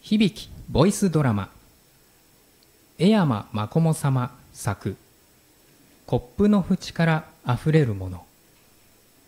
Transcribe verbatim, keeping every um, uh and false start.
響きボイスドラマ、江山まこも様作、コップの縁からあふれるもの。